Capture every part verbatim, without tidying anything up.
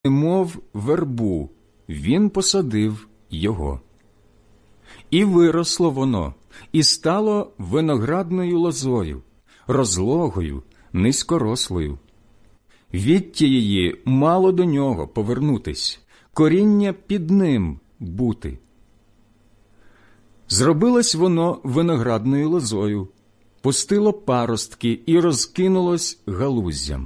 немов вербу, він посадив його. І виросло воно, і стало виноградною лозою, розлогою, низькорослою. Віття її мало до нього повернутись, коріння під ним бути. Зробилось воно виноградною лозою, пустило паростки і розкинулось галуздям.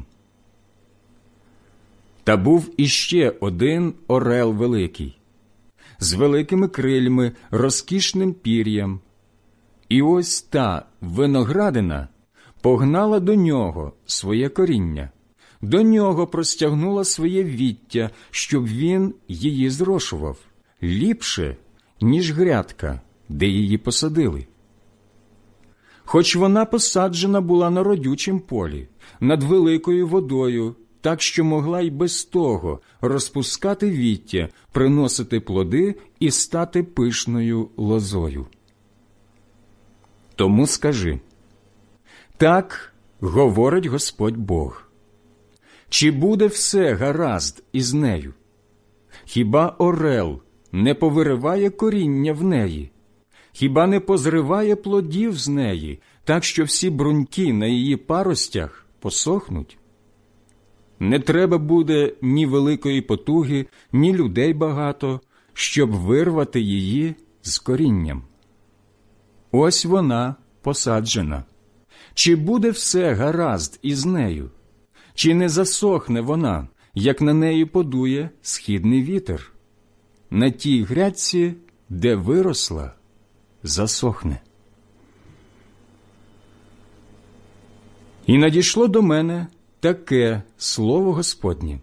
Та був іще один орел великий, з великими крильми, розкішним пір'ям. І ось та виноградина погнала до нього своє коріння, до нього простягнула своє віття, щоб він її зрошував, ліпше, ніж грядка, де її посадили. Хоч вона посаджена була на родючім полі, над великою водою, так що могла й без того розпускати віття, приносити плоди і стати пишною лозою. Тому скажи, так говорить Господь Бог, чи буде все гаразд із нею? Хіба орел не повириває коріння в неї? Хіба не позриває плодів з неї, так що всі бруньки на її паростях посохнуть? Не треба буде ні великої потуги, ні людей багато, щоб вирвати її з корінням. Ось вона посаджена. Чи буде все гаразд із нею? Чи не засохне вона, як на неї подує східний вітер? На тій грядці, де виросла, засохне. І надійшло до мене таке слово Господнє.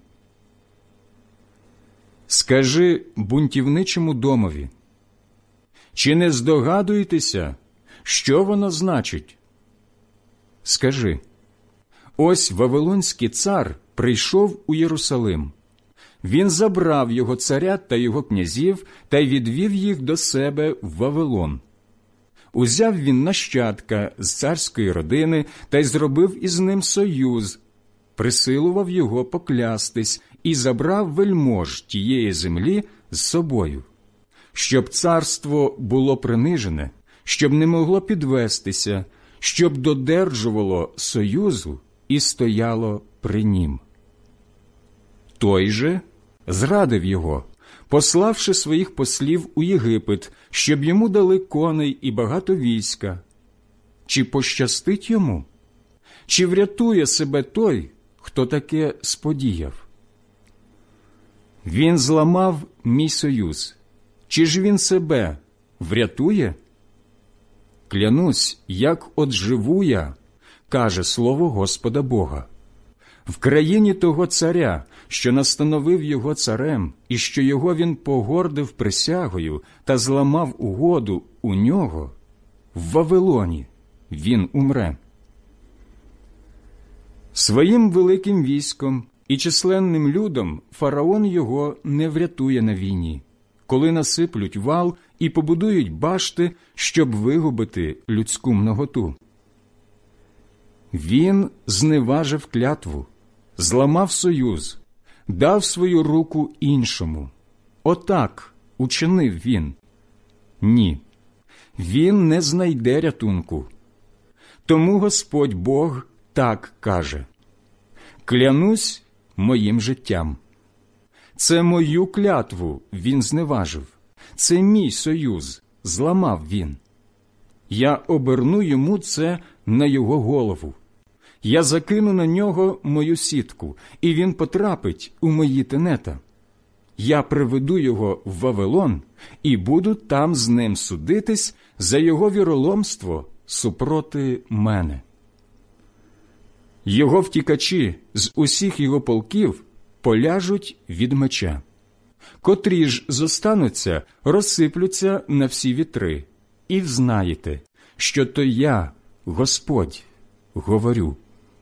Скажи бунтівничому домові, чи не здогадуєтеся, що воно значить? Скажи, ось Вавилонський цар прийшов у Єрусалим. Він забрав його царя та його князів та й відвів їх до себе в Вавилон. Узяв він нащадка з царської родини та й зробив із ним союз, присилував його поклястись і забрав вельмож тієї землі з собою, щоб царство було принижене, щоб не могло підвестися, щоб додержувало союзу і стояло при нім. Той же зрадив його, пославши своїх послів у Єгипет, щоб йому дали коней і багато війська. Чи пощастить йому? Чи врятує себе той, хто таке сподіяв? Він зламав мій союз. Чи ж він себе врятує? Клянусь, як от живу я, каже слово Господа Бога. В країні того царя, що настановив його царем, і що його він погордив присягою та зламав угоду у нього, в Вавилоні він умре. Своїм великим військом і численним людом фараон його не врятує на війні, коли насиплють вал і побудують башти, щоб вигубити людську многоту. Він зневажив клятву, зламав союз, дав свою руку іншому. Отак учинив він. Ні, він не знайде рятунку. Тому Господь Бог так каже: клянусь моїм життям. Це мою клятву він зневажив, це мій союз зламав він. Я оберну йому це на його голову. Я закину на нього мою сітку, і він потрапить у мої тенета. Я приведу його в Вавилон і буду там з ним судитись за його віроломство супроти мене. Його втікачі з усіх його полків поляжуть від меча. Котрі ж зостануться, розсиплються на всі вітри. І взнаєте, що то я, Господь, говорю.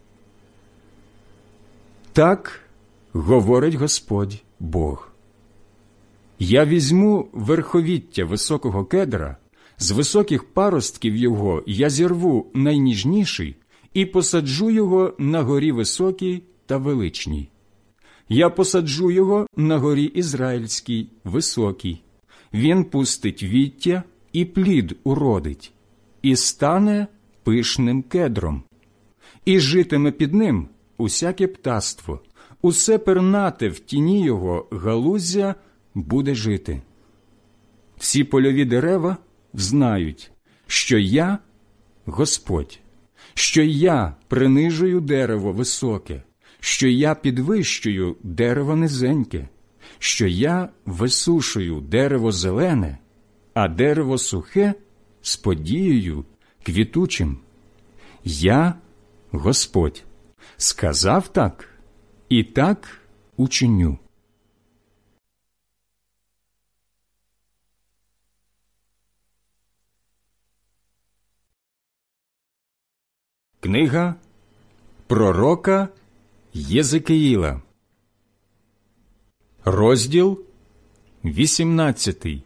Так говорить Господь Бог. Я візьму верховіття високого кедра, з високих паростків його я зірву найніжніший і посаджу його на горі високій та величній. Я посаджу його на горі Ізраїльській, високій. Він пустить віття і плід уродить, і стане пишним кедром. І житиме під ним усяке птаство, усе пернате в тіні його галуздя буде жити. Всі польові дерева знають, що я – Господь, що я принижую дерево високе, що я підвищую дерево низеньке, що я висушую дерево зелене, а дерево сухе з подією квітучим. Я – Господь, сказав так, і так учиню. Книга пророка Єзекиїла, розділ вісімнадцятий.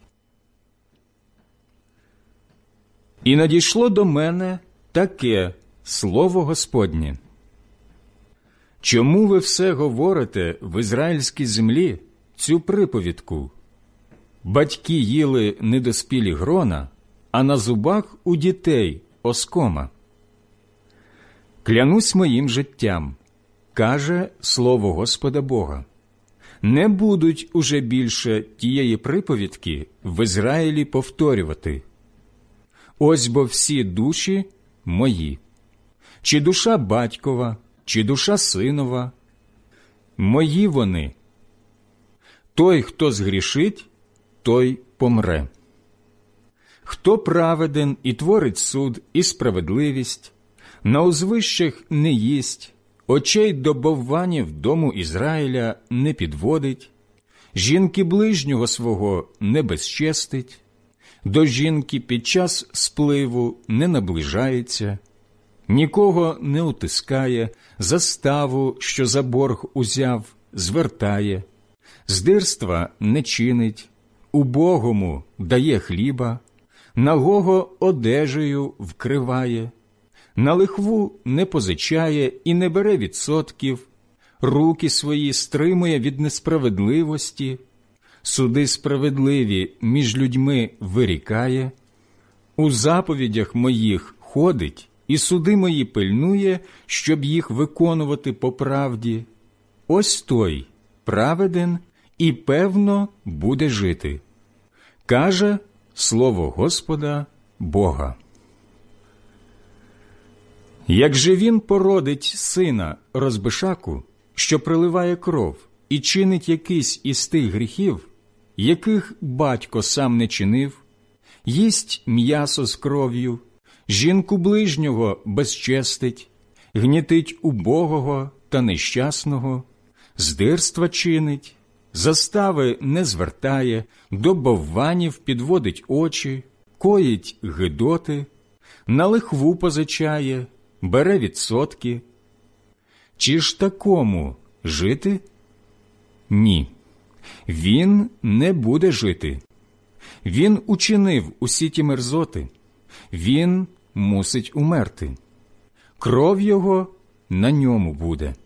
І надійшло до мене таке слово Господнє. Чому ви все говорите в ізраїльській землі цю приповідку? Батьки їли недоспілі грона, а на зубах у дітей оскома. Клянусь моїм життям, каже слово Господа Бога, не будуть уже більше тієї приповідки в Ізраїлі повторювати. Ось бо всі душі мої, чи душа батькова, чи душа синова, мої вони. Той, хто згрішить, той помре. Хто праведен і творить суд і справедливість, на узвищах не їсть, очей до бовванів дому Ізраїля не підводить, жінки ближнього свого не безчестить, до жінки під час спливу не наближається, нікого не утискає, заставу, що за борг узяв, звертає, здирства не чинить, убогому дає хліба, нагого одежею вкриває, на лихву не позичає і не бере відсотків, руки свої стримує від несправедливості, суди справедливі між людьми вирікає, у заповідях моїх ходить і суди мої пильнує, щоб їх виконувати по правді. Ось той праведен і певно буде жити, каже слово Господа Бога. Як же він породить сина розбишаку, що приливає кров, і чинить якийсь із тих гріхів, яких батько сам не чинив, їсть м'ясо з кров'ю, жінку ближнього безчестить, гнітить убогого та нещасного, здирства чинить, застави не звертає, до бовванів підводить очі, коїть гидоти, на лихву позичає, бере відсотки. Чи ж такому жити? Ні, він не буде жити. Він учинив усі ті мерзоти, він мусить умерти. Кров його на ньому буде.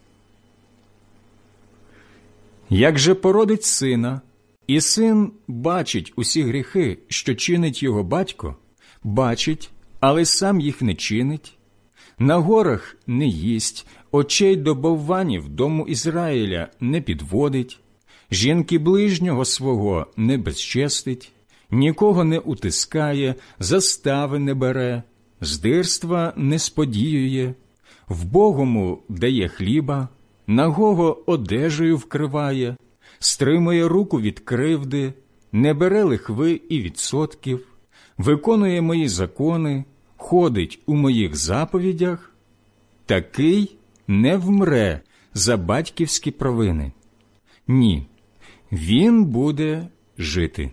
Як же породить сина, і син бачить усі гріхи, що чинить його батько, бачить, але сам їх не чинить, на горах не їсть, очей до бовванів дому Ізраїля не підводить, жінки ближнього свого не безчестить, нікого не утискає, застави не бере, здирства не сподіює, вбогому дає хліба, нагого одежею вкриває, стримує руку від кривди, не бере лихви і відсотків, виконує мої закони, ходить у моїх заповідях, такий не вмре за батьківські провини. Ні, він буде жити.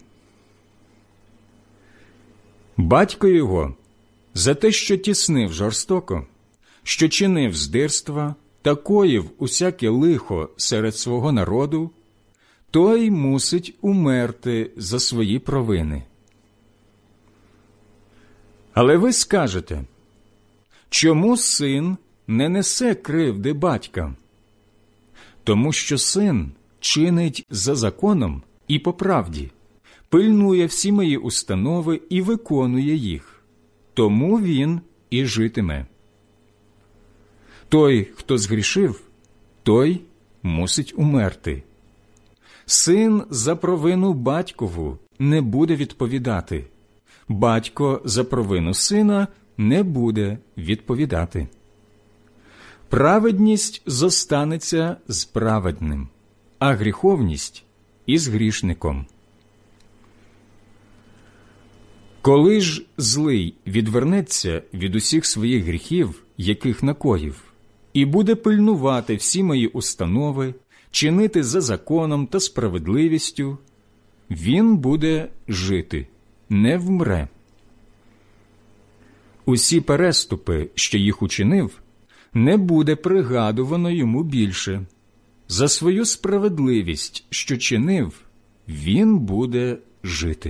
Батько його за те, що тіснив жорстоко, що чинив здирства та коїв усяке лихо серед свого народу, той мусить умерти за свої провини. Але ви скажете, чому син не несе кривди батька? тому що син чинить за законом і по правді, пильнує всі мої установи і виконує їх, тому він і житиме. Той, хто згрішив, той мусить умерти. Син за провину батькову не буде відповідати, батько за провину сина не буде відповідати. Праведність зостанеться з праведним, а гріховність – із грішником. Коли ж злий відвернеться від усіх своїх гріхів, яких накоїв, і буде пильнувати всі мої установи, чинити за законом та справедливістю, він буде жити, не вмре. Усі переступи, що їх учинив, не буде пригадувано йому більше. За свою справедливість, що чинив, він буде жити.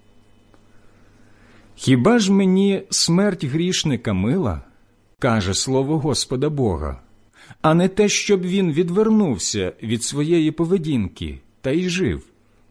Хіба ж мені смерть грішника мила, каже слово Господа Бога, а не те, щоб він відвернувся від своєї поведінки та й жив?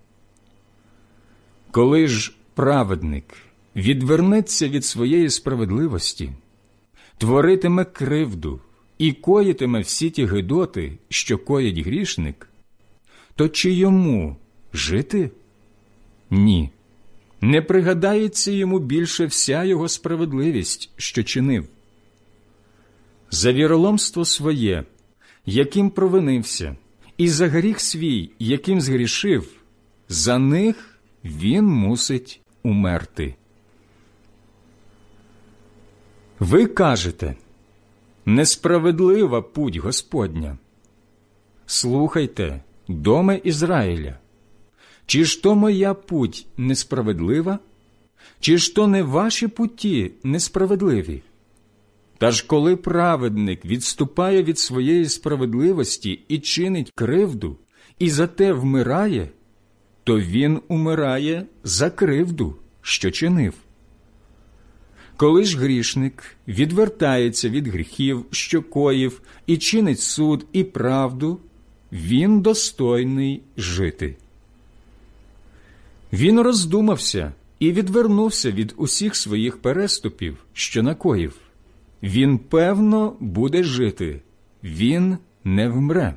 Коли ж праведник відвернеться від своєї справедливості, творитиме кривду і коїтиме всі ті гидоти, що коїть грішник, то чи йому жити? Ні. Не пригадається йому більше вся його справедливість, що чинив. За віроломство своє, яким провинився, і за гріх свій, яким згрішив, за них він мусить умерти. Ви кажете, несправедлива путь Господня. Слухайте, доме Ізраїля, чи ж то моя путь несправедлива, чи ж то не ваші путі несправедливі? Та ж коли праведник відступає від своєї справедливості і чинить кривду, і за те вмирає, то він умирає за кривду, що чинив. Коли ж грішник відвертається від гріхів, що коїв, і чинить суд і правду, він достойний жити. Він роздумався і відвернувся від усіх своїх переступів, що накоїв. Він, певно, буде жити, він не вмре.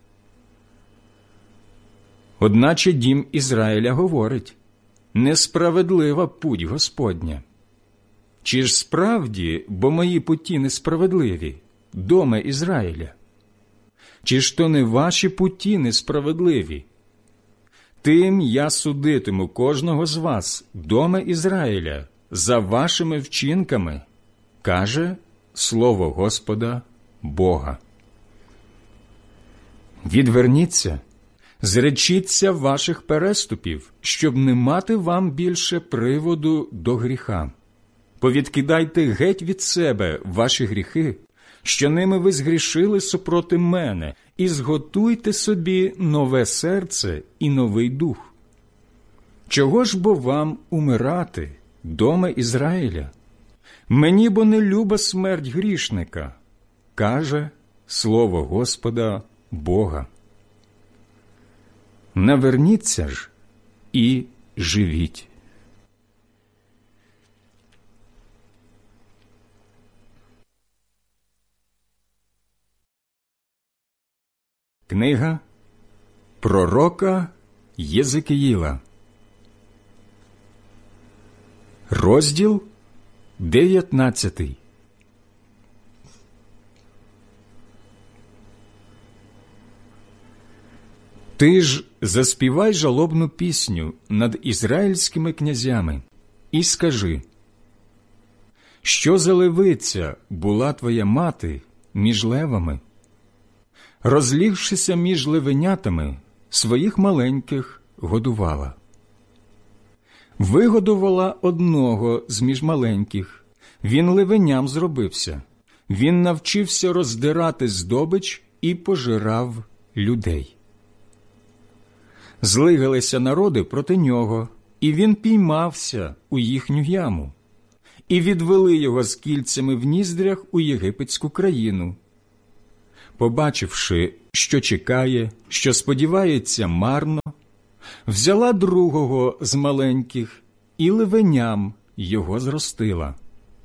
Одначе дім Ізраїля говорить, несправедлива путь Господня. Чи ж справді, бо мої путі несправедливі, доме Ізраїля? Чи ж то не ваші путі несправедливі? Тим я судитиму кожного з вас, доме Ізраїля, за вашими вчинками, каже слово Господа Бога. Відверніться, зречіться ваших переступів, щоб не мати вам більше приводу до гріха. Повідкидайте геть від себе ваші гріхи, що ними ви згрішили супроти мене, і зготуйте собі нове серце і новий дух. Чого ж бо вам умирати, доме Ізраїля? Мені бо не люба смерть грішника, каже слово Господа Бога. Наверніться ж і живіть. Книга пророка Єзекіїла, розділ дев'ятнадцятий. Ти ж заспівай жалобну пісню над ізраїльськими князями і скажи: що за левиця була твоя мати між левами? Розлігшися між левенятами, своїх маленьких годувала. Вигодувала одного з між маленьких, він левеням зробився, він навчився роздирати здобич і пожирав людей. Злигалися народи проти нього, і він піймався у їхню яму, і відвели його з кільцями в ніздрях у єгипетську країну. Побачивши, що чекає, що сподівається марно, взяла другого з маленьких і ливеням його зростила.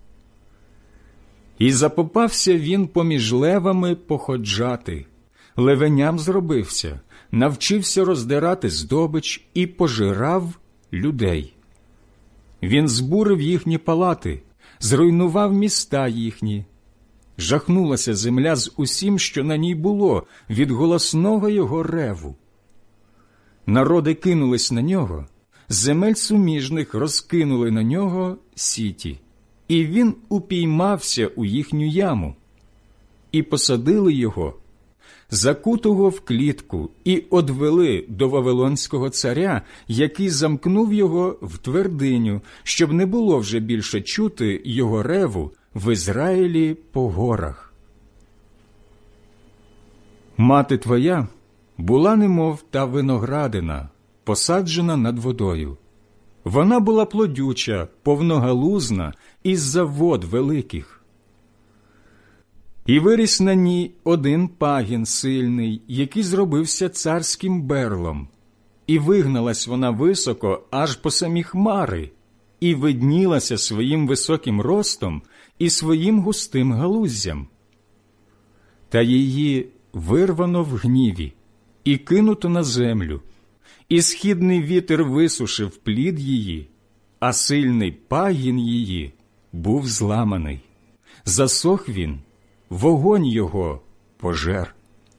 І запопався він поміж левами походжати, левеням зробився, навчився роздирати здобич і пожирав людей. Він збурив їхні палати, зруйнував міста їхні. Жахнулася земля з усім, що на ній було, від голосного його реву. Народи кинулись на нього, з земель суміжних розкинули на нього сіті, і він упіймався у їхню яму. І посадили його, закутого в клітку, і одвели до вавилонського царя, який замкнув його в твердиню, щоб не було вже більше чути його реву в Ізраїлі по горах. Мати твоя була немов та виноградина, посаджена над водою. Вона була плодюча, повногалузна, із-за вод великих. І виріс на ній один пагін сильний, який зробився царським берлом. І вигналась вона високо аж по самі хмари, і виднілася своїм високим ростом і своїм густим галуздям. Та її вирвано в гніві і кинуто на землю, і східний вітер висушив плід її, а сильний пагін її був зламаний. Засох він, вогонь його пожер.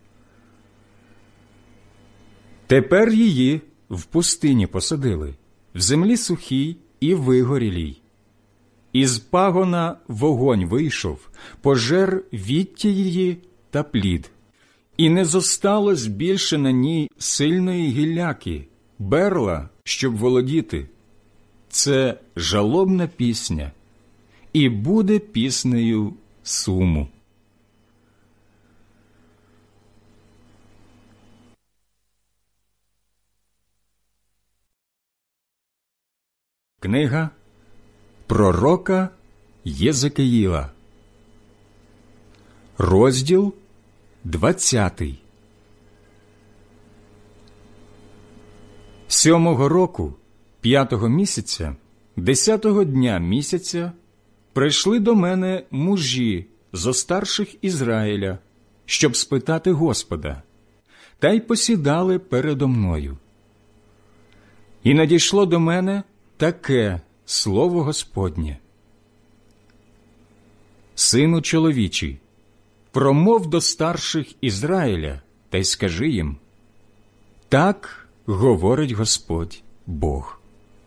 Тепер її в пустині посадили, в землі сухій і вигорілій. Із пагона вогонь вийшов, пожер віття її та плід. І не зосталось більше на ній сильної гілляки, берла, щоб володіти. Це жалобна пісня, і буде піснею суму. Книга пророка Єзекиїла, розділ двадцятий. Сьомого року, п'ятого місяця, десятого дня місяця, прийшли до мене мужі зо старших Ізраїля, щоб спитати Господа, та й посідали передо мною. І надійшло до мене таке слово Господнє: «Сину чоловічий, промов до старших Ізраїля, та й скажи їм: так говорить Господь Бог.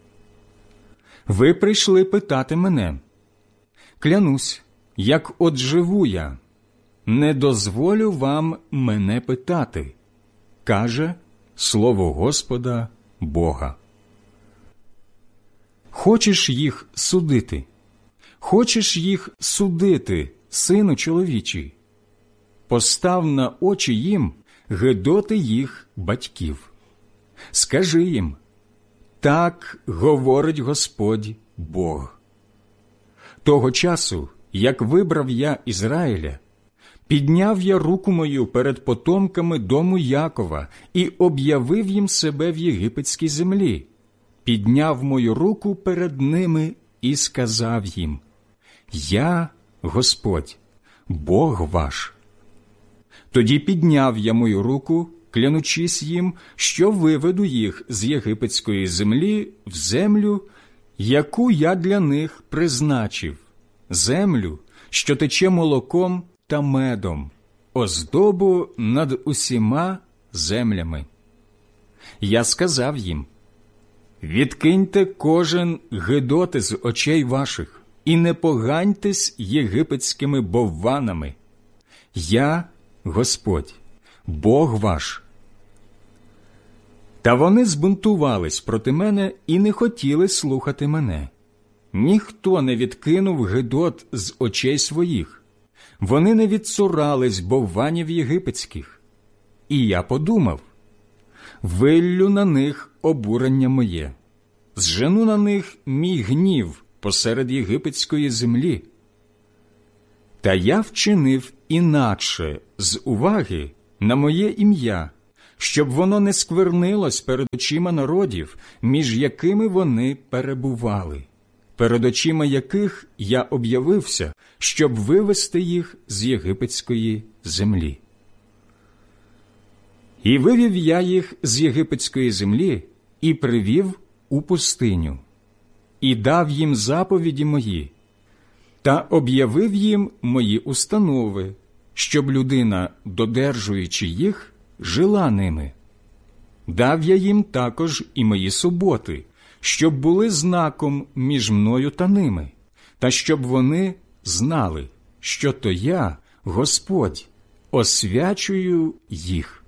Ви прийшли питати мене. Клянусь, як от живу я, не дозволю вам мене питати, каже слово Господа Бога. Хочеш їх судити? Хочеш їх судити, сину чоловічий? Постав на очі їм гидоти їх батьків. Скажи їм: так говорить Господь Бог. Того часу, як вибрав я Ізраїля, підняв я руку мою перед потомками дому Якова і об'явив їм себе в єгипетській землі. Підняв мою руку перед ними і сказав їм: я Господь, Бог ваш. Тоді підняв я мою руку, клянучись їм, що виведу їх з єгипетської землі в землю, яку я для них призначив, землю, що тече молоком та медом, оздобу над усіма землями. Я сказав їм: відкиньте кожен гидоти з очей ваших і не поганьтесь єгипетськими бовванами. Я Господь, Бог ваш. Та вони збунтувались проти мене і не хотіли слухати мене. Ніхто не відкинув гидот з очей своїх. Вони не відцурались бовванів єгипетських. І я подумав: виллю на них обурення моє, зжену на них мій гнів посеред єгипетської землі. Та я вчинив інакше з уваги на моє ім'я, щоб воно не сквернилось перед очима народів, між якими вони перебували, перед очима яких я об'явився, щоб вивести їх з єгипетської землі. І вивів я їх з єгипетської землі і привів у пустиню, і дав їм заповіді мої, та об'явив їм мої установи, щоб людина, додержуючи їх, жила ними. Дав я їм також і мої суботи, щоб були знаком між мною та ними, та щоб вони знали, що то я, Господь, освячую їх.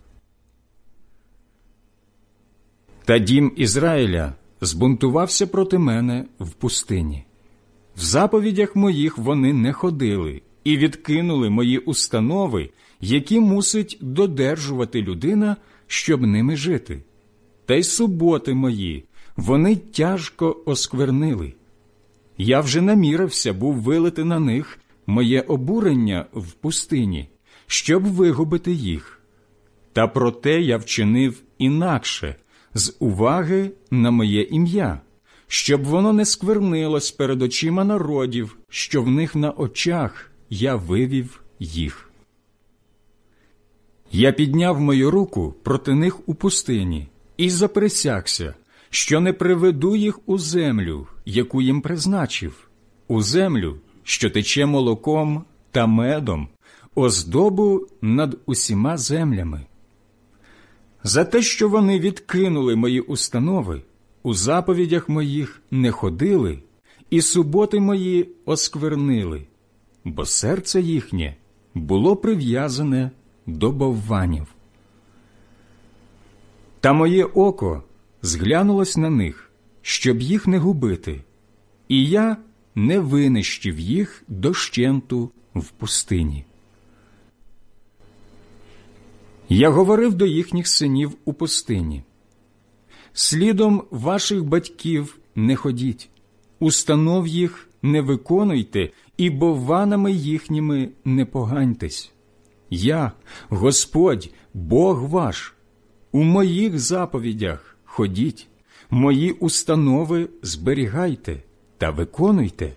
Та дім Ізраїля збунтувався проти мене в пустині. В заповідях моїх вони не ходили і відкинули мої установи, які мусить додержувати людина, щоб ними жити. Та й суботи мої вони тяжко осквернили. Я вже намірився був вилити на них моє обурення в пустині, щоб вигубити їх. Та проте я вчинив інакше, з уваги на моє ім'я, щоб воно не сквернилось перед очима народів, що в них на очах я вивів їх. Я підняв мою руку проти них у пустині і заприсягся, що не приведу їх у землю, яку їм призначив, у землю, що тече молоком та медом, оздобу над усіма землями. За те, що вони відкинули мої установи, у заповідях моїх не ходили, і суботи мої осквернили, бо серце їхнє було прив'язане до бовванів. Та моє око зглянулось на них, щоб їх не губити, і я не винищив їх дощенту в пустині. Я говорив до їхніх синів у пустині: слідом ваших батьків не ходіть, установ їх не виконуйте і бовванами їхніми не поганьтесь. Я, Господь, Бог ваш, у моїх заповідях ходіть, мої установи зберігайте та виконуйте.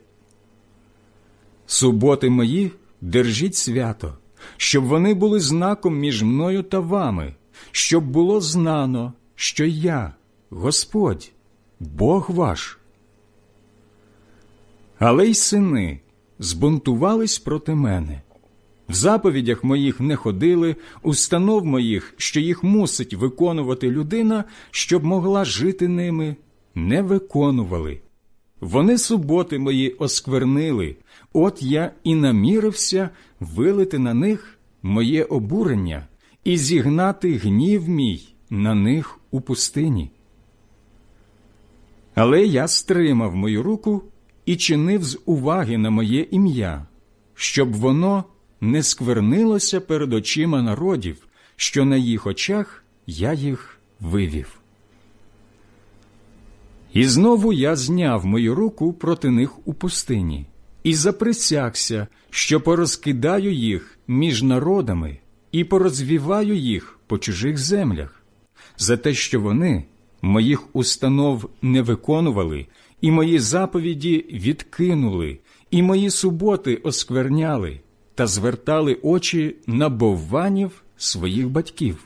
Суботи мої держіть свято, щоб вони були знаком між мною та вами, щоб було знано, що я, Господь, Бог ваш. Але й сини збунтувались проти мене. В заповідях моїх не ходили, установ моїх, що їх мусить виконувати людина, щоб могла жити ними, не виконували. Вони суботи мої осквернили, от я і намірився вилити на них моє обурення і зігнати гнів мій на них у пустині. Але я стримав мою руку і чинив з уваги на моє ім'я, щоб воно не сквернилося перед очима народів, що на їх очах я їх вивів. І знову я зняв мою руку проти них у пустині і заприсягся, що порозкидаю їх між народами і порозвіваю їх по чужих землях, за те, що вони моїх установ не виконували, і мої заповіді відкинули, і мої суботи оскверняли, та звертали очі на бовванів своїх батьків.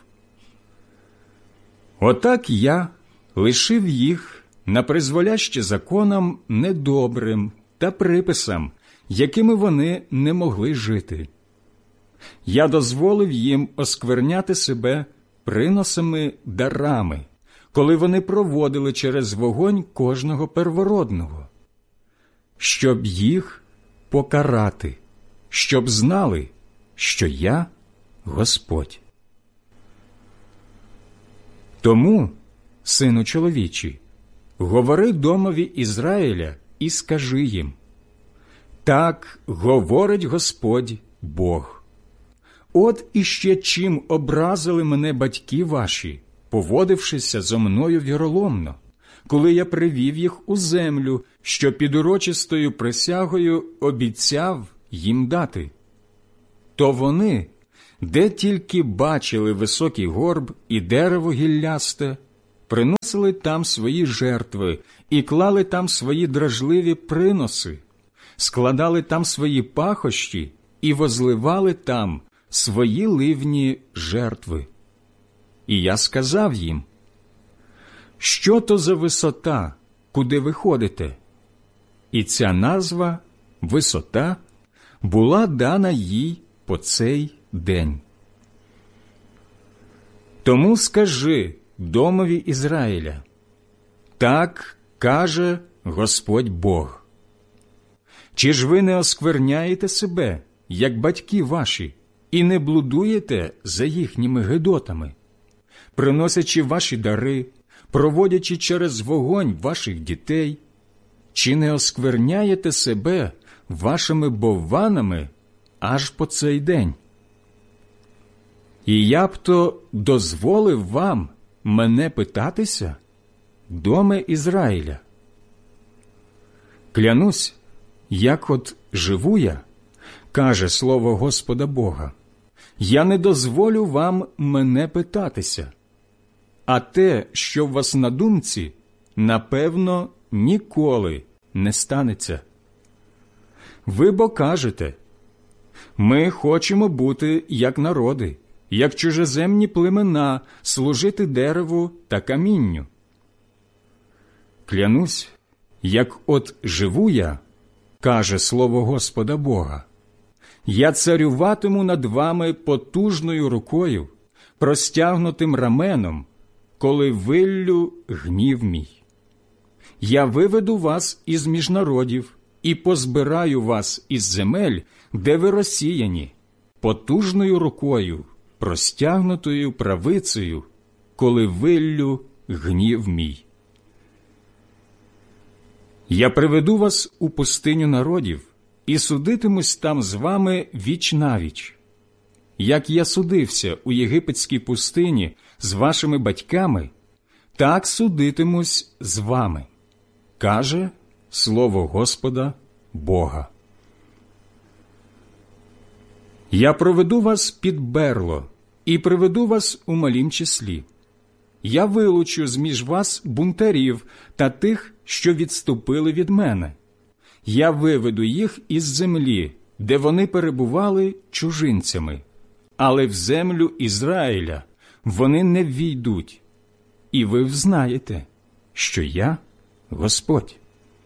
Отак я лишив їх на призволяще законам недобрим та приписам, якими вони не могли жити. Я дозволив їм оскверняти себе приносами дарами, коли вони проводили через вогонь кожного первородного, щоб їх покарати, щоб знали, що я Господь. Тому, сину чоловічий, говори домові Ізраїля і скажи їм: так говорить Господь Бог. От іще чим образили мене батьки ваші, поводившися зо мною віроломно, коли я привів їх у землю, що під урочистою присягою обіцяв їм дати. То вони де тільки бачили високий горб і дерево гіллясте, приносили там свої жертви і клали там свої дражливі приноси, складали там свої пахощі і возливали там свої ливні жертви. І я сказав їм: що то за висота, куди ви ходите? І ця назва «висота» була дана їй по цей день. Тому скажи домові Ізраїля: так каже Господь Бог. Чи ж ви не оскверняєте себе, як батьки ваші, і не блудуєте за їхніми гидотами, приносячи ваші дари, проводячи через вогонь ваших дітей? Чи не оскверняєте себе вашими бовванами аж по цей день? І я б то дозволив вам мене питатися, доме Ізраїля? Клянусь, як от живу я, каже слово Господа Бога, я не дозволю вам мене питатися, а те, що в вас на думці, напевно, ніколи не станеться. Ви бо кажете: ми хочемо бути як народи, як чужеземні племена, служити дереву та камінню. Клянусь, як от живу я, каже слово Господа Бога, я царюватиму над вами потужною рукою, простягнутим раменом, коли виллю гнів мій. Я виведу вас із між народів і позбираю вас із земель, де ви розсіяні, потужною рукою, простягнутою правицею, коли виллю гнів мій. Я приведу вас у пустиню народів і судитимусь там з вами віч-навіч. Як я судився у єгипетській пустині з вашими батьками, так судитимусь з вами, каже слово Господа Бога. Я проведу вас під берло і приведу вас у малім числі. Я вилучу з-між вас бунтарів та тих, що відступили від мене. Я виведу їх із землі, де вони перебували чужинцями, але в землю Ізраїля вони не ввійдуть. І ви взнаєте, що я Господь.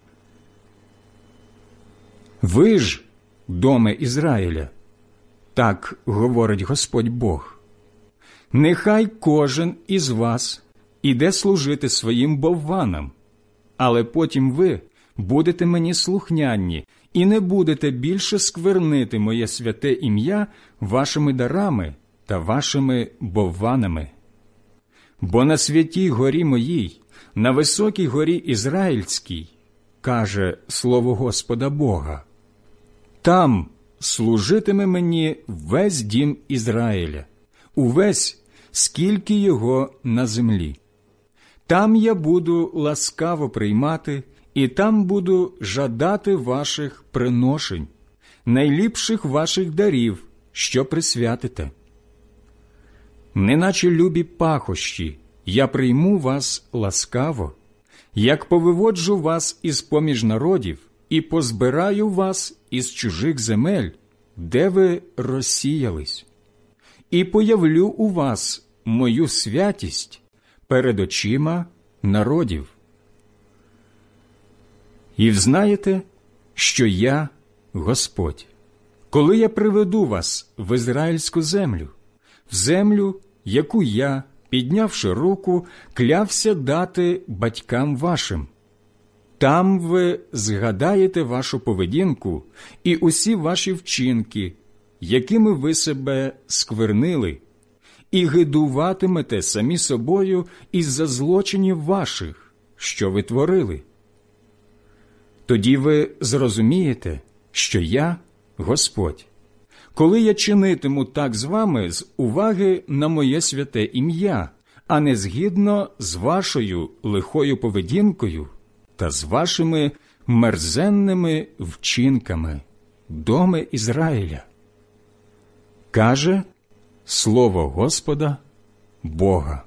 Ви ж, доме Ізраїля, так говорить Господь Бог, нехай кожен із вас іде служити своїм бовванам, але потім ви будете мені слухняні і не будете більше сквернити моє святе ім'я вашими дарами та вашими бовванами. Бо на святій горі моїй, на високій горі Ізраїльській, каже слово Господа Бога, там служитиме мені весь дім Ізраїля, увесь, скільки його на землі. Там я буду ласкаво приймати, і там буду жадати ваших приношень, найліпших ваших дарів, що присвятите. Неначе любі пахощі, я прийму вас ласкаво, як повиводжу вас із-поміж народів і позбираю вас із чужих земель, де ви розсіялись, і появлю у вас мою святість перед очима народів. І взнаєте, що я Господь, коли я приведу вас в ізраїльську землю, в землю, яку я, піднявши руку, клявся дати батькам вашим. Там ви згадаєте вашу поведінку і усі ваші вчинки, якими ви себе сквернили, і гидуватимете самі собою із-за злочинів ваших, що ви творили. Тоді ви зрозумієте, що я Господь, коли я чинитиму так з вами з уваги на моє святе ім'я, а не згідно з вашою лихою поведінкою та з вашими мерзенними вчинками, доме Ізраїля, каже слово Господа Бога.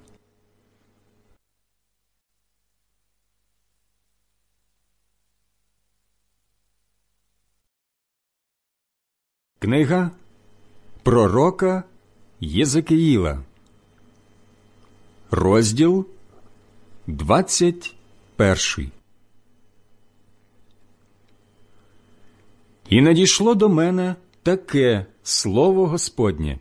Книга пророка Єзекіїла, розділ двадцять перший. І надійшло до мене таке слово Господнє: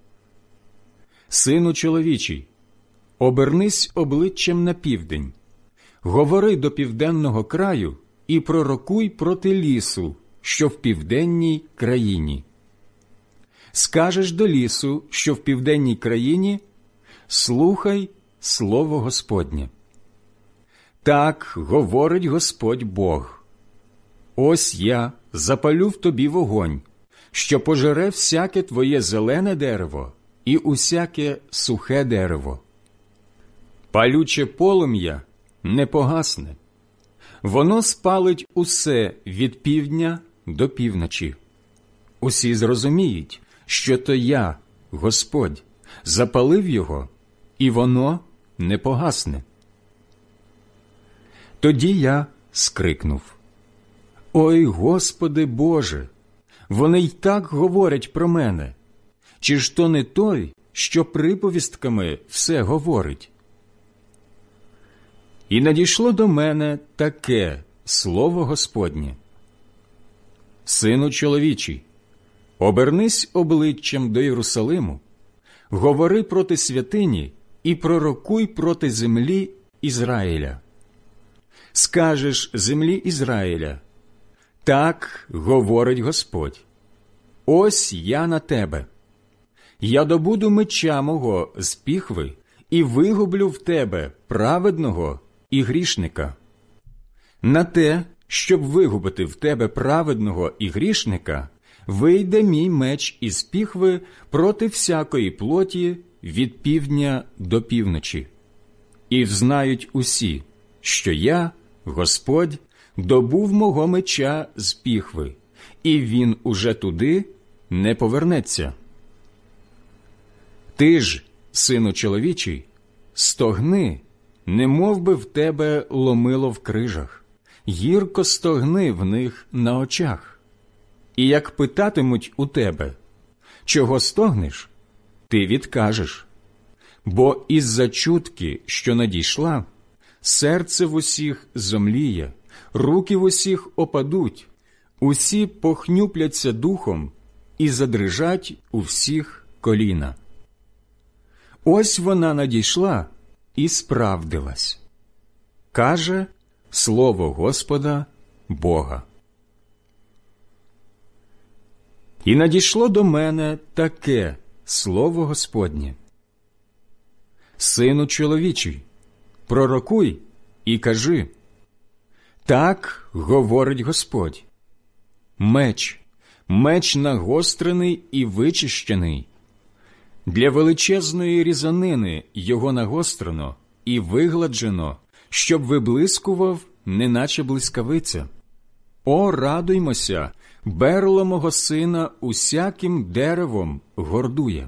Сину чоловічий, обернись обличчям на південь, говори до південного краю і пророкуй проти лісу, що в південній країні. Скажеш до лісу, що в південній країні: слухай слово Господнє. Так говорить Господь Бог: ось я запалю в тобі вогонь, що пожере всяке твоє зелене дерево і усяке сухе дерево. Палюче полум'я не погасне. Воно спалить усе від півдня до півночі. Усі зрозуміють, що то я, Господь, запалив його, і воно не погасне. Тоді я скрикнув: «Ой, Господи Боже! Вони й так говорять про мене. Чи ж то не той, що приповістками все говорить?» І надійшло до мене таке слово Господнє: Сину чоловічий, обернись обличчям до Єрусалиму, говори проти святині і пророкуй проти землі Ізраїля. Скажеш землі Ізраїля: так говорить Господь, ось я на тебе. Я добуду меча мого з піхви і вигублю в тебе праведного і грішника. На те, щоб вигубити в тебе праведного і грішника, вийде мій меч із піхви проти всякої плоті від півдня до півночі. І взнають усі, що я, Господь, добув мого меча з піхви, і він уже туди не повернеться. Ти ж, сину чоловічий, стогни, немов би в тебе ломило в крижах, гірко стогни в них на очах. І як питатимуть у тебе: чого стогнеш? Ти відкажеш. Бо із-за чутки, що надійшла, серце в усіх зомліє, руки в усіх опадуть, усі похнюпляться духом і задрижать у всіх коліна. Ось вона надійшла і справдилась, каже слово Господа Бога. І надійшло до мене таке слово Господнє: Сину чоловічий, пророкуй і кажи: так говорить Господь, меч, меч нагострений і вичищений. Для величезної різанини його нагострено і вигладжено, щоб виблискував, неначе блискавиця. О, радуймося, берло мого сина усяким деревом гордує.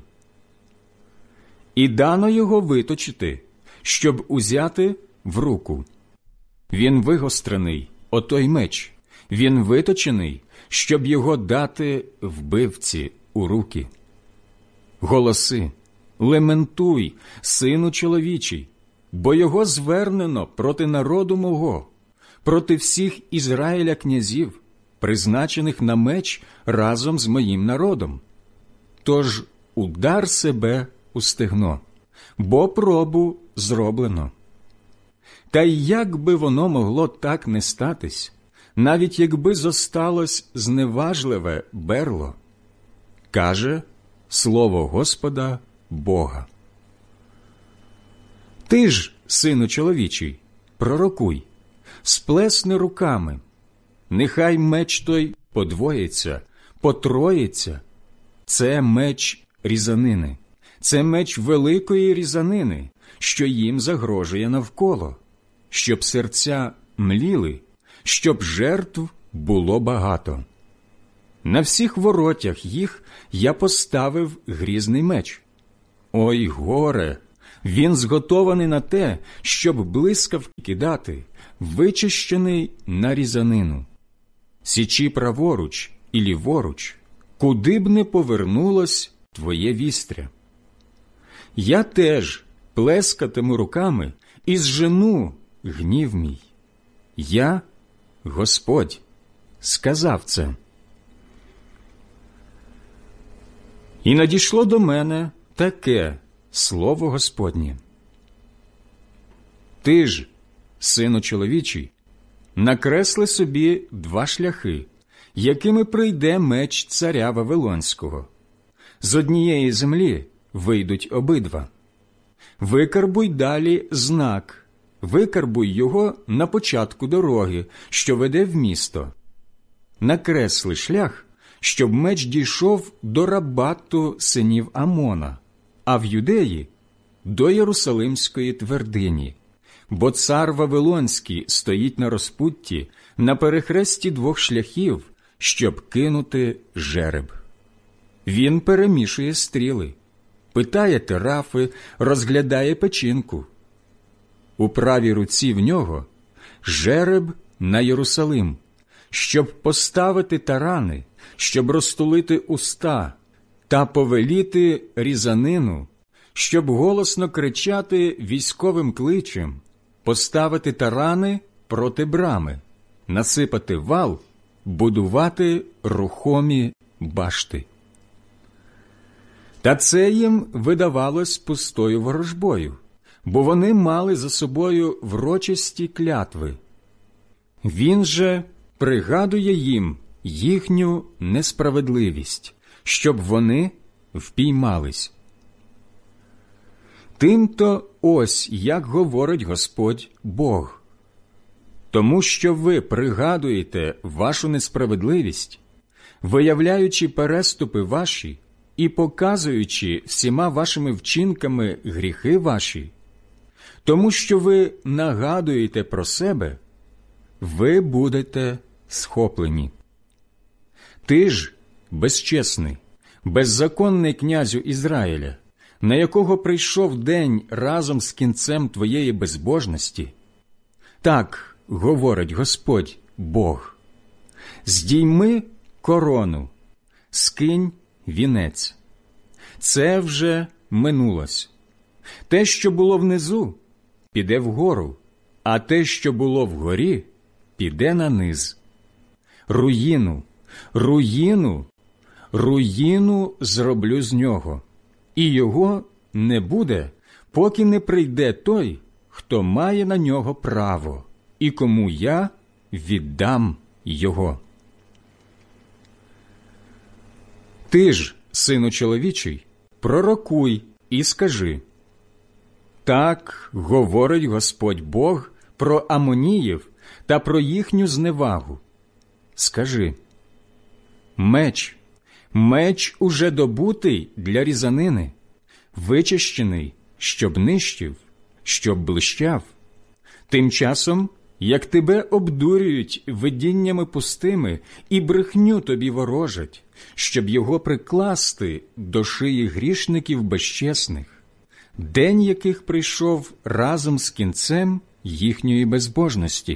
І дано його виточити, щоб узяти в руку. Він вигострений, отой меч, він виточений, щоб його дати вбивці у руки. Голоси, лементуй, сину чоловічий, бо його звернено проти народу мого, проти всіх Ізраїля князів, призначених на меч разом з моїм народом. Тож удар себе у стегно, бо пробу зроблено. Та й як би воно могло так не статись, навіть якби зосталось зневажливе берло, каже слово Господа Бога. Ти ж, сину чоловічий, пророкуй, сплесни руками, нехай меч той подвоїться, потроїться. Це меч різанини, це меч великої різанини, що їм загрожує навколо, щоб серця мліли, щоб жертв було багато. На всіх воротях їх я поставив грізний меч, Ой, горе! Він зготований на те, щоб блискавки кидати, вичищений на різанину. Січі праворуч і ліворуч, куди б не повернулось твоє вістря. Я теж плескатиму руками і зжену гнів мій. Я, Господь, сказав це. І надійшло до мене таке слово Господнє. Ти ж, сину чоловічий, накресли собі два шляхи, якими прийде меч царя Вавилонського. З однієї землі вийдуть обидва. Викарбуй далі знак, викарбуй його на початку дороги, що веде в місто. Накресли шлях, щоб меч дійшов до Рабату синів Амона, а в Юдеї – до Єрусалимської твердині, бо цар Вавилонський стоїть на розпутті на перехресті двох шляхів, щоб кинути жереб. Він перемішує стріли, питає терафи, розглядає печінку. У правій руці в нього жереб на Єрусалим, щоб поставити тарани, щоб розтулити уста та повеліти різанину, щоб голосно кричати військовим кличем, поставити тарани проти брами, насипати вал, будувати рухомі башти. Та це їм видавалось пустою ворожбою, бо вони мали за собою врочисті клятви. Він же пригадує їм їхню несправедливість, щоб вони впіймались. Тим-то ось як говорить Господь Бог. Тому що ви пригадуєте вашу несправедливість, виявляючи переступи ваші і показуючи всіма вашими вчинками гріхи ваші, тому що ви нагадуєте про себе, ви будете схоплені. Ти ж, безчесний, беззаконний князю Ізраїля, на якого прийшов день разом з кінцем твоєї безбожності, так говорить Господь Бог: здійми корону, скинь вінець. Це вже минулось. Те, що було внизу, піде вгору, а те, що було вгорі, піде на низ. Руїну, руїну, руїну зроблю з нього, і його не буде, поки не прийде той, хто має на нього право, і кому я віддам його. Ти ж, сину чоловічий, пророкуй і скажи: так говорить Господь Бог про Амоніїв та про їхню зневагу. Скажи: меч, меч уже добутий для різанини, вичищений, щоб нищив, щоб блищав. Тим часом, як тебе обдурюють видіннями пустими і брехню тобі ворожать, щоб його прикласти до шиї грішників безчесних, день яких прийшов разом з кінцем їхньої безбожності.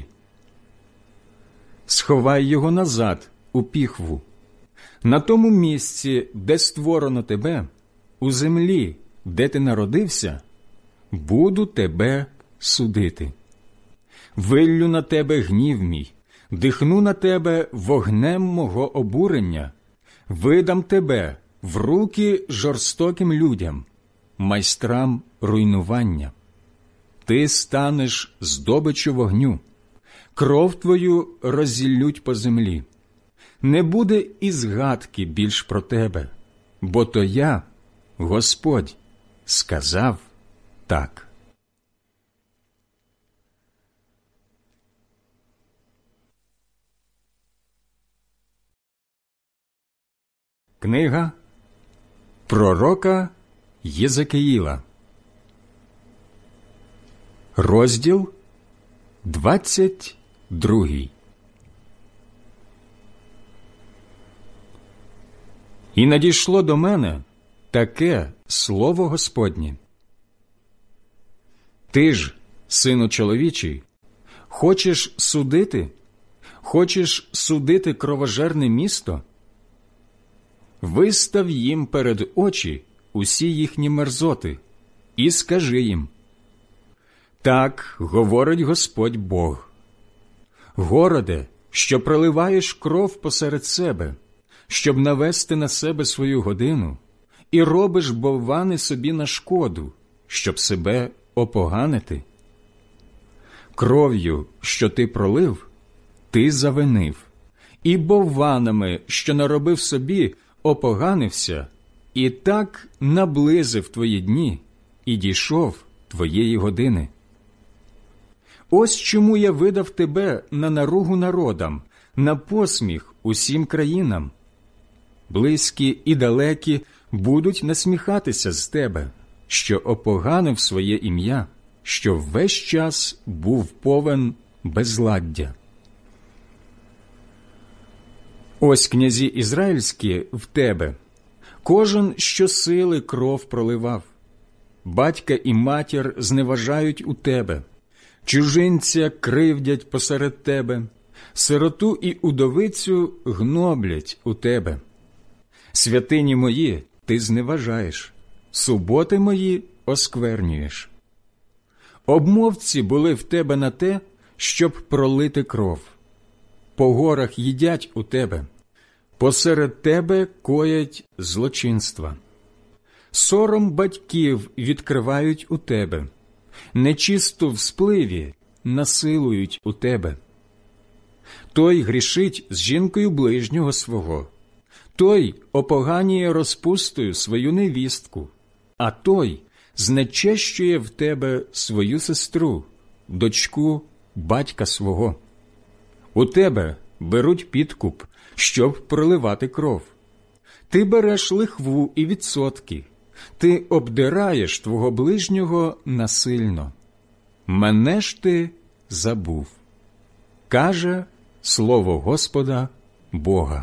Сховай його назад у піхву, на тому місці, де створено тебе, у землі, де ти народився, буду тебе судити. Виллю на тебе гнів мій, дихну на тебе вогнем мого обурення, видам тебе в руки жорстоким людям, майстрам руйнування. Ти станеш здобиччю вогню, кров твою роззіллють по землі. Не буде і згадки більш про тебе, бо то я, Господь, сказав так. Книга пророка Єзекіїла, розділ двадцять другий. І надійшло до мене таке слово Господнє. Ти ж, сину чоловічий, хочеш судити? Хочеш судити кровожерне місто? Вистав їм перед очі усі їхні мерзоти і скажи їм: так говорить Господь Бог. Городе, що проливаєш кров посеред себе, щоб навести на себе свою годину, і робиш боввани собі на шкоду, щоб себе опоганити. Кров'ю, що ти пролив, ти завинив, і бовванами, що наробив собі, опоганився, і так наблизив твої дні, і дійшов твоєї години. Ось чому я видав тебе на наругу народам, на посміх усім країнам. Близькі і далекі будуть насміхатися з тебе, що опоганив своє ім'я, що весь час був повен безладдя. Ось князі ізраїльські в тебе, кожен щосили кров проливав. Батька і матір зневажають у тебе, чужинця кривдять посеред тебе, сироту і удовицю гноблять у тебе. Святині мої ти зневажаєш, суботи мої осквернюєш. Обмовці були в тебе на те, щоб пролити кров. По горах їдять у тебе, посеред тебе коять злочинства. Сором батьків відкривають у тебе, нечисту в спливі насилують у тебе. Той грішить з жінкою ближнього свого, той опоганює розпустою свою невістку, а той знечещує в тебе свою сестру, дочку батька свого. У тебе беруть підкуп, щоб проливати кров. Ти береш лихву і відсотки, ти обдираєш твого ближнього насильно. Мене ж ти забув, каже слово Господа Бога.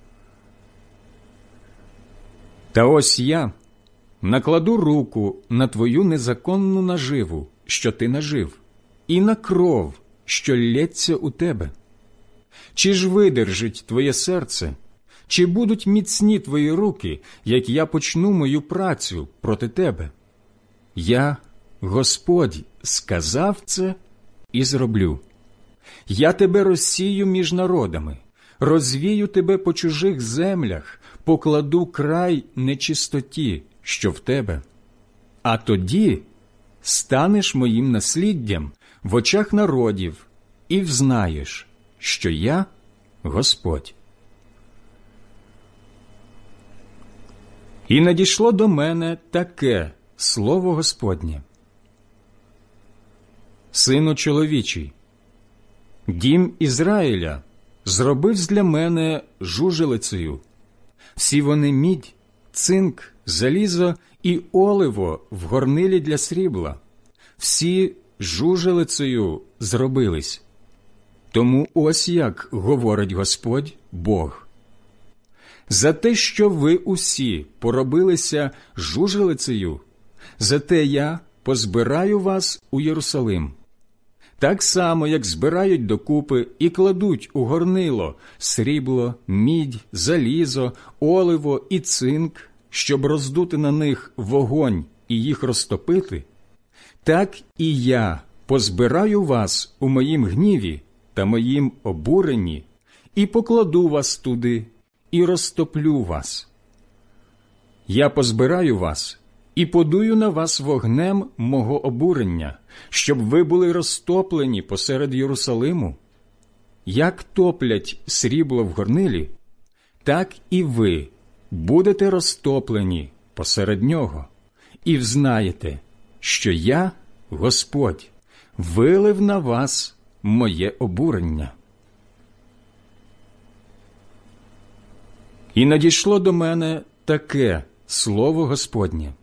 Та ось я накладу руку на твою незаконну наживу, що ти нажив, і на кров, що лється у тебе. Чи ж видержить твоє серце, чи будуть міцні твої руки, як я почну мою працю проти тебе? Я, Господь, сказав це і зроблю. Я тебе розсію між народами, розвію тебе по чужих землях, покладу край нечистоті, що в тебе. А тоді станеш моїм насліддям в очах народів і взнаєш, що я Господь. І надійшло до мене таке слово Господнє. Сину чоловічий, дім Ізраїля зробив для мене жужелицею. Всі вони мідь, цинк, залізо і оливо в горнилі для срібла. Всі жужелицею зробились. Тому ось як говорить Господь Бог. За те, що ви усі поробилися жужелицею, за те я позбираю вас у Єрусалим. Так само, як збирають докупи і кладуть у горнило срібло, мідь, залізо, оливо і цинк, щоб роздути на них вогонь і їх розтопити, так і я позбираю вас у моїм гніві та моїм обуренні і покладу вас туди, і розтоплю вас. Я позбираю вас і подую на вас вогнем мого обурення, щоб ви були розтоплені посеред Єрусалиму. Як топлять срібло в горнилі, так і ви будете розтоплені посеред нього, і взнаєте, що я, Господь, вилив на вас моє обурення. І надійшло до мене таке слово Господнє.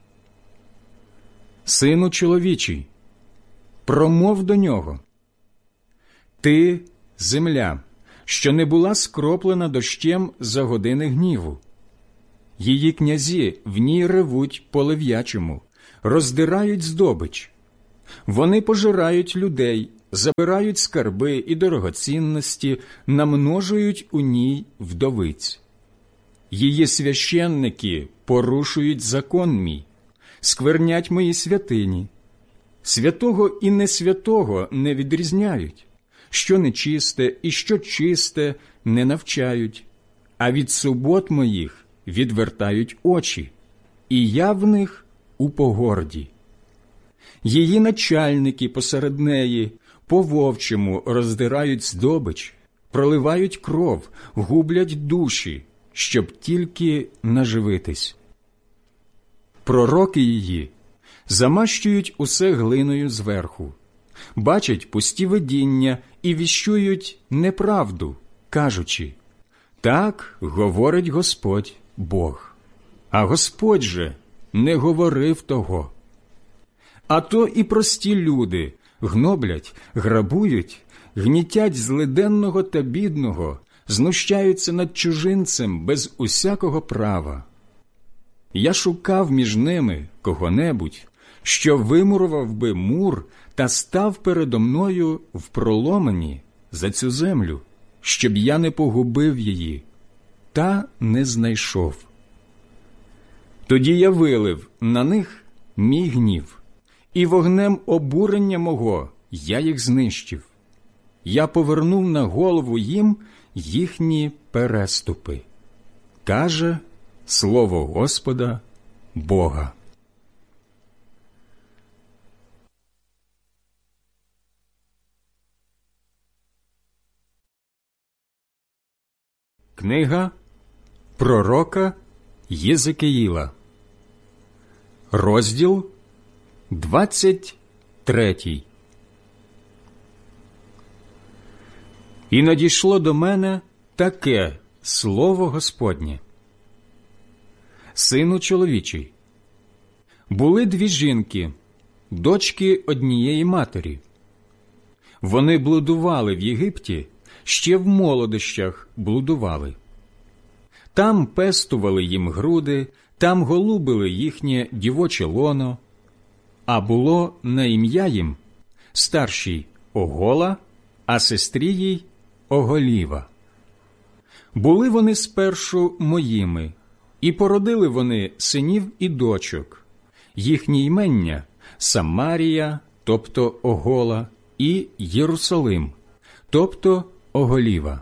Сину чоловічий, промов до нього. Ти – земля, що не була скроплена дощем за години гніву. Її князі в ній ревуть по лев'ячому, роздирають здобич. Вони пожирають людей, забирають скарби і дорогоцінності, намножують у ній вдовиць. Її священники порушують закон мій, сквернять мої святині. Святого і несвятого не відрізняють, що нечисте і що чисте не навчають, а від субот моїх відвертають очі, і я в них у погорді. Її начальники посеред неї по-вовчому роздирають здобич, проливають кров, гублять душі, щоб тільки наживитись. Пророки її замащують усе глиною зверху, бачать пусті видіння і віщують неправду, кажучи: «Так говорить Господь Бог». А Господь же не говорив того. А то і прості люди гноблять, грабують, гнітять злиденного та бідного, знущаються над чужинцем без усякого права. Я шукав між ними кого-небудь, що вимурував би мур та став передо мною в проломані за цю землю, щоб я не погубив її, та не знайшов. Тоді я вилив на них мій гнів, і вогнем обурення мого я їх знищив. Я повернув на голову їм їхні переступи. Каже слово Господа Бога. Книга пророка Єзекіїла, розділ двадцять третій. І надійшло до мене таке слово Господнє: Сину чоловічий, були дві жінки, дочки однієї матері. Вони блудували в Єгипті, ще в молодощах блудували. Там пестували їм груди, там голубили їхнє дівоче лоно, а було на ім'я їм старшій Огола, а сестрі їй Оголіва. Були вони спершу моїми, і породили вони синів і дочок. Їхні імення – Самарія, тобто Огола, і Єрусалим, тобто Оголіва.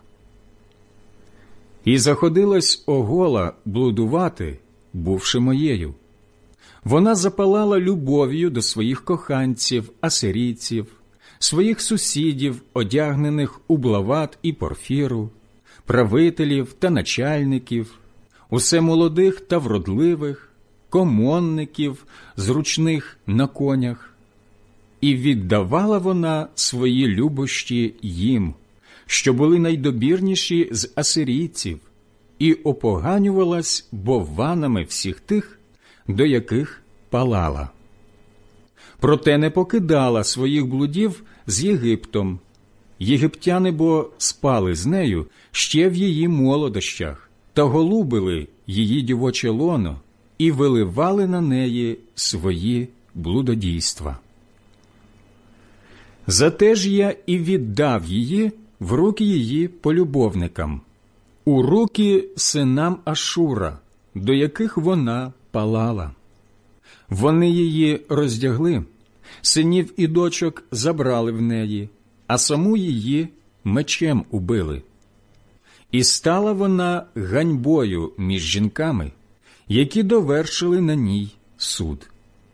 І заходилась Огола блудувати, бувши моєю. Вона запалала любов'ю до своїх коханців, асирійців, своїх сусідів, одягнених у блават і порфіру, правителів та начальників, усе молодих та вродливих, комонників, зручних на конях. І віддавала вона свої любощі їм, що були найдобірніші з асирійців, і опоганювалась бовванами всіх тих, до яких палала. Проте не покидала своїх блудів з Єгиптом. Єгиптяни бо спали з нею ще в її молодощах та голубили її дівоче лоно і виливали на неї свої блудодійства. Зате ж я і віддав її в руки її полюбовникам, у руки синам Ашура, до яких вона палала. Вони її роздягли, синів і дочок забрали в неї, а саму її мечем убили. І стала вона ганьбою між жінками, які довершили на ній суд.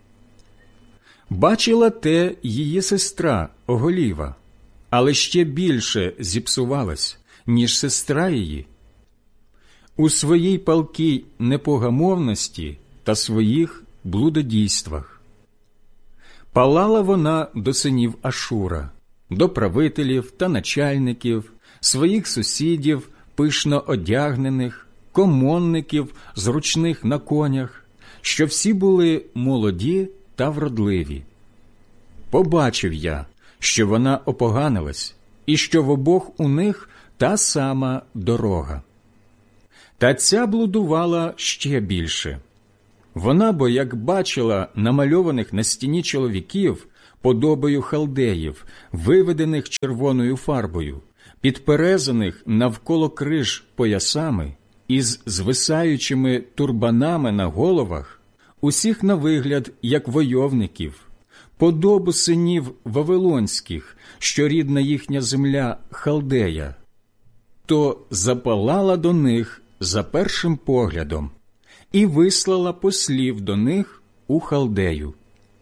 Бачила те її сестра Оголіва, але ще більше зіпсувалась, ніж сестра її. У своїй палкій непогамовності та своїх блудодійствах. Палала вона до синів Ашура, до правителів та начальників, своїх сусідів, пишно одягнених, комонників, зручних на конях, що всі були молоді та вродливі. Побачив я, що вона опоганилась, і що в обох у них та сама дорога. Та ця блудувала ще більше. Вона бо, як бачила намальованих на стіні чоловіків подобою халдеїв, виведених червоною фарбою, підперезаних навколо криж поясами, із звисаючими турбанами на головах, усіх на вигляд, як войовників, подобу синів вавилонських, що рідна їхня земля Халдея, то запалала до них за першим поглядом і вислала послів до них у Халдею.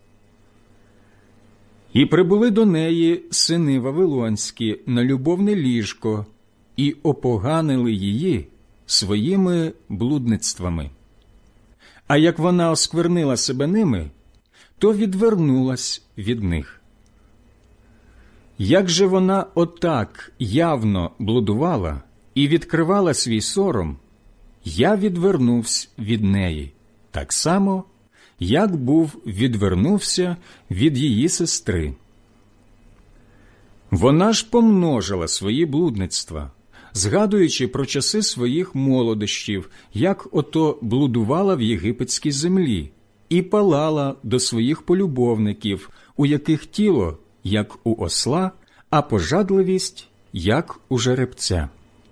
І прибули до неї сини вавилонські на любовне ліжко і опоганили її своїми блудництвами. А як вона осквернила себе ними, то відвернулась від них. Як же вона отак явно блудувала і відкривала свій сором, я відвернувся від неї, так само, як був відвернувся від її сестри. Вона ж помножила свої блудництва, згадуючи про часи своїх молодощів, як ото блудувала в єгипетській землі, і палала до своїх полюбовників, у яких тіло, як у осла, а пожадливість, як у жеребця.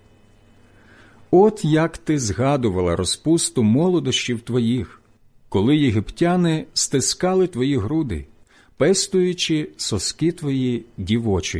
От як ти згадувала розпусту молодощів твоїх, коли єгиптяни стискали твої груди, пестуючи соски твої дівочі.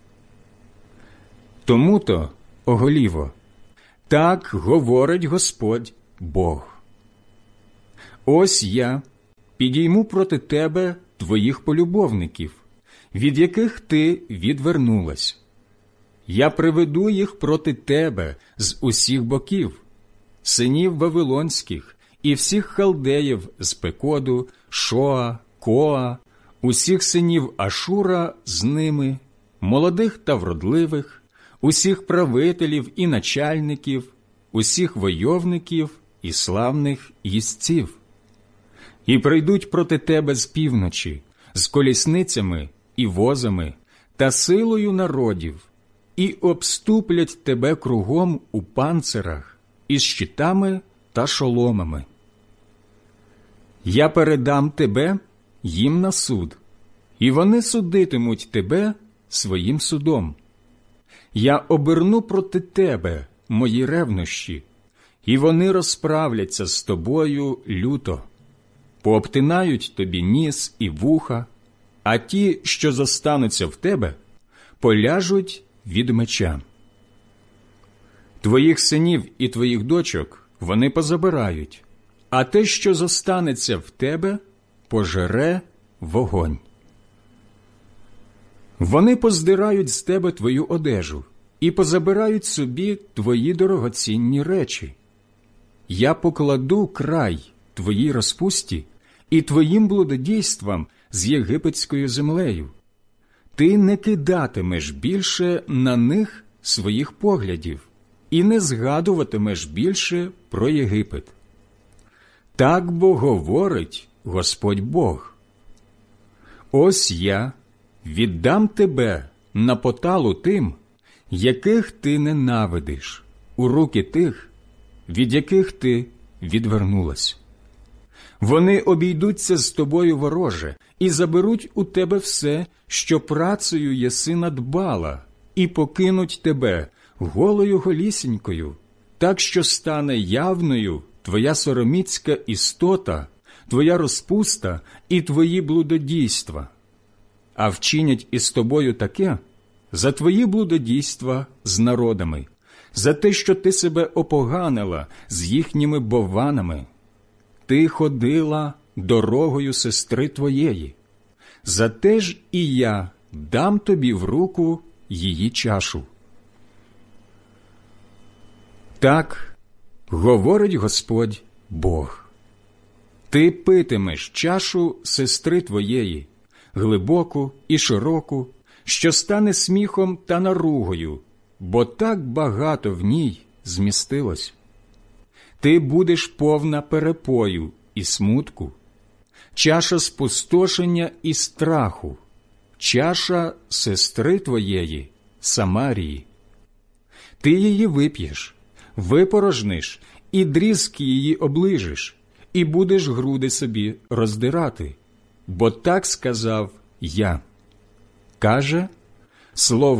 Тому-то, оголіво, так говорить Господь Бог. Ось я підійму проти тебе твоїх полюбовників, від яких ти відвернулась. Я приведу їх проти тебе з усіх боків, синів вавилонських і всіх халдеїв з Пекоду, Шоа, Коа, усіх синів Ашура з ними, молодих та вродливих, усіх правителів і начальників, усіх войовників і славних їздців. І прийдуть проти тебе з півночі, з колісницями і возами та силою народів, і обступлять тебе кругом у панцирах, із щитами та шоломами. Я передам тебе їм на суд, і вони судитимуть тебе своїм судом. Я оберну проти тебе мої ревнощі, і вони розправляться з тобою люто, пообтинають тобі ніс і вуха, а ті, що зостануться в тебе, поляжуть від меча. Твоїх синів і твоїх дочок вони позабирають, а те, що зостанеться в тебе, пожере вогонь. Вони поздирають з тебе твою одежу і позабирають собі твої дорогоцінні речі. Я покладу край твоїй розпусті і твоїм блудодійствам з єгипетською землею. Ти не кидатимеш більше на них своїх поглядів і не згадуватимеш більше про Єгипет. Так бо говорить Господь Бог. Ось я віддам тебе на поталу тим, яких ти ненавидиш, у руки тих, від яких ти відвернулась. Вони обійдуться з тобою вороже і заберуть у тебе все, що працею єси надбала, і покинуть тебе голою голісінькою, так що стане явною твоя сороміцька істота, твоя розпуста і твої блудодійства. А вчинять із тобою таке за твої блудодійства з народами, за те, що ти себе опоганила з їхніми бованами. Ти ходила дорогою сестри твоєї. За те ж і я дам тобі в руку її чашу. Так говорить Господь Бог. Ти питимеш чашу сестри твоєї, глибоку і широку, що стане сміхом та наругою, бо так багато в ній змістилось. Ти будеш повна перепою і смутку, чаша спустошення і страху, чаша сестри твоєї, Самарії. Ти її вип'єш, випорожниш і дрізки її оближеш, і будеш груди собі роздирати, бо так сказав я. Каже, слово